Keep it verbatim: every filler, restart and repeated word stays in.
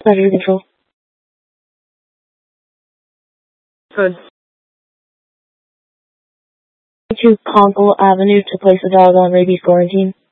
Predator control. Good. To Conkle Avenue to place a dog on rabies quarantine.